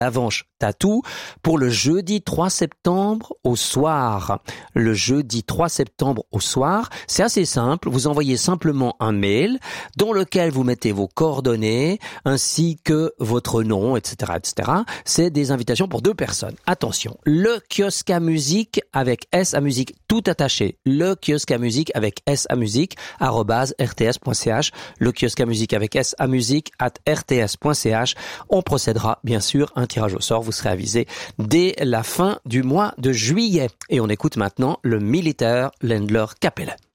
Avanche Tattoo pour le jeudi 3 septembre au soir. Le jeudi 3 septembre au soir, c'est assez simple. Vous envoyez simplement un mail dans lequel vous mettez vos coordonnées ainsi que votre nom, etc., etc. C'est des invitations pour 2 personnes. Attention, le kiosque à musique avec S à musique tout attaché. Le kiosque à musique avec S à musique @rts.ch. Le kiosque à musique avec S à musique @rts.ch. On procédera bien sûr un tirage au sort, vous serez avisé dès la fin du mois de juillet. Et on écoute maintenant le Militaire Ländler Kapelle.